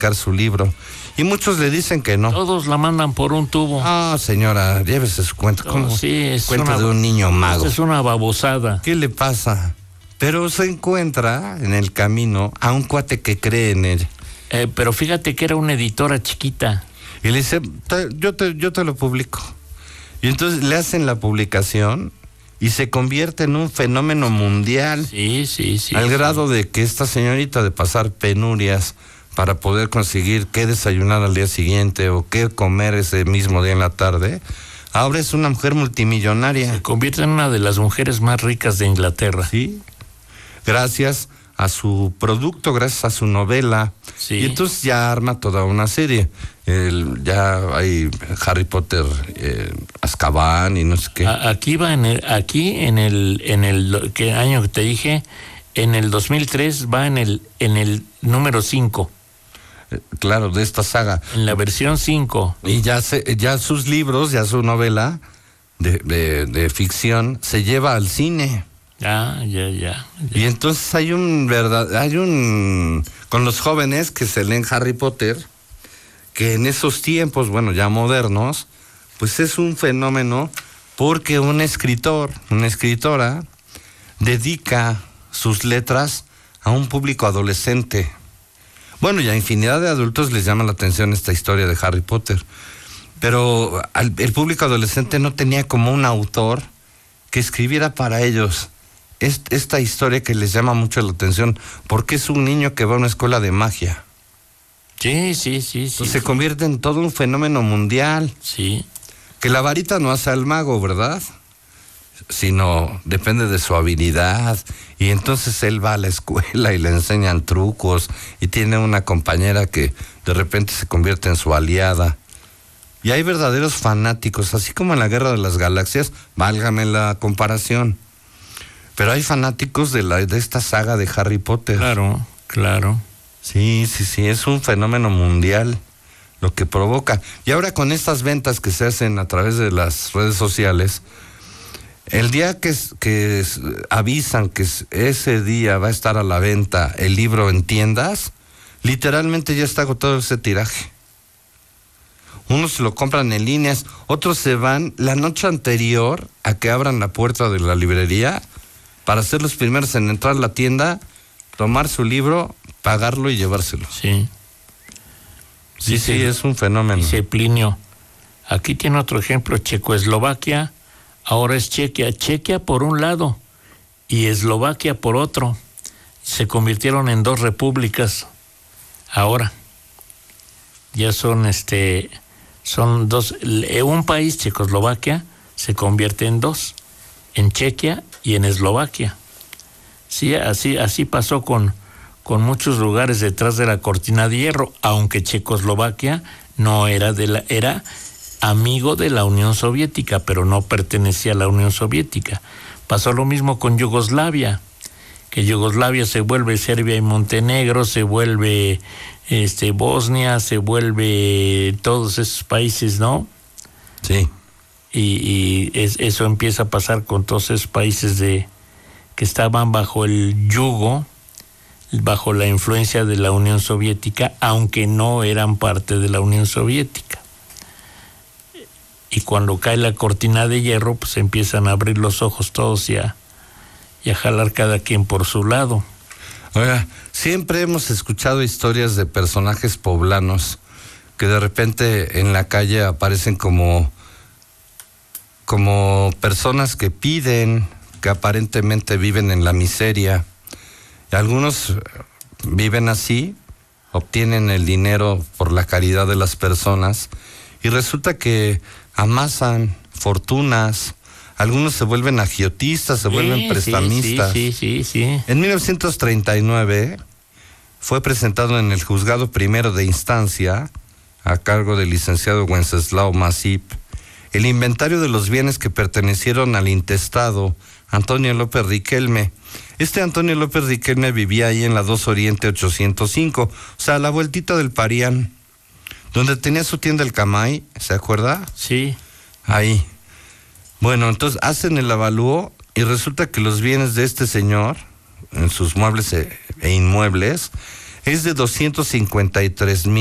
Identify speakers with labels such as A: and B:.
A: publicar su libro. Y muchos le dicen que no.
B: Todos la mandan por un tubo.
A: Ah, señora, llévese su cuento. ¿Cómo?
B: Sí, es
A: cuento de un niño mago.
B: Es una babosada.
A: ¿Qué le pasa? Pero se encuentra en el camino a un cuate que cree en él.
B: Pero fíjate que era una editora chiquita.
A: Y le dice, yo te lo publico. Y entonces le hacen la publicación y se convierte en un fenómeno mundial.
B: Sí.
A: Al grado de que esta señorita, de pasar penurias para poder conseguir qué desayunar al día siguiente o qué comer ese mismo día en la tarde, ahora es una mujer multimillonaria.
B: Se convierte en una de las mujeres más ricas de Inglaterra.
A: Sí, gracias a su producto, gracias a su novela.
B: Sí.
A: Y entonces ya arma toda una serie. Ya hay Harry Potter, Azkaban y no sé qué.
B: Aquí va en el ¿qué año que te dije? En el 2003 va en el número 5.
A: Claro, de esta saga.
B: En la versión 5.
A: Y ya sus libros, ya su novela de ficción se lleva al cine.
B: Ya.
A: Y entonces con los jóvenes que se leen Harry Potter, que en esos tiempos, bueno, ya modernos, pues es un fenómeno porque una escritora dedica sus letras a un público adolescente. Bueno, y a infinidad de adultos les llama la atención esta historia de Harry Potter, pero el público adolescente no tenía como un autor que escribiera para ellos esta historia que les llama mucho la atención, porque es un niño que va a una escuela de magia.
B: Sí.
A: Entonces se convierte en todo un fenómeno mundial.
B: Sí.
A: Que la varita no hace al mago, ¿verdad? Sino depende de su habilidad. Y entonces él va a la escuela y le enseñan trucos y tiene una compañera que de repente se convierte en su aliada. Y hay verdaderos fanáticos, así como en la Guerra de las Galaxias, válgame la comparación. Pero hay fanáticos de esta saga de Harry Potter.
B: Claro.
A: Sí, es un fenómeno mundial lo que provoca. Y ahora con estas ventas que se hacen a través de las redes sociales, el día que avisan que ese día va a estar a la venta el libro en tiendas, literalmente ya está agotado ese tiraje. Unos se lo compran en líneas, otros se van la noche anterior a que abran la puerta de la librería para ser los primeros en entrar a la tienda, tomar su libro, pagarlo y llevárselo.
B: Sí.
A: Sí, es un fenómeno.
B: Dice Plinio, aquí tiene otro ejemplo, Checoslovaquia, ahora es Chequia. Chequia por un lado y Eslovaquia por otro. Se convirtieron en dos repúblicas. Ahora ya son dos, un país, Checoslovaquia, se convierte en dos, en Chequia y en Eslovaquia. Sí, así pasó con muchos lugares detrás de la cortina de hierro, aunque Checoslovaquia no era era amigo de la Unión Soviética, pero no pertenecía a la Unión Soviética. Pasó lo mismo con Yugoslavia, que Yugoslavia se vuelve Serbia y Montenegro, se vuelve Bosnia, se vuelve todos esos países, ¿no?
A: Sí.
B: Eso empieza a pasar con todos esos países que estaban bajo el yugo, bajo la influencia de la Unión Soviética, aunque no eran parte de la Unión Soviética. Y cuando cae la cortina de hierro, pues empiezan a abrir los ojos todos y a jalar cada quien por su lado.
A: Oiga, siempre hemos escuchado historias de personajes poblanos que de repente en la calle aparecen como personas que piden, que aparentemente viven en la miseria. Y algunos viven así, obtienen el dinero por la caridad de las personas y resulta que amasan fortunas. Algunos se vuelven agiotistas, se vuelven prestamistas.
B: Sí.
A: En 1939 fue presentado en el juzgado primero de instancia, a cargo del licenciado Wenceslao Masip, el inventario de los bienes que pertenecieron al intestado Antonio López Riquelme. Antonio López Riquelme vivía ahí en la 2 Oriente 805, o sea, a la vueltita del Parián, donde tenía su tienda El Camay, ¿se acuerda?
B: Sí.
A: Ahí. Bueno, entonces hacen el avalúo y resulta que los bienes de este señor, en sus muebles e inmuebles, es de 253,000.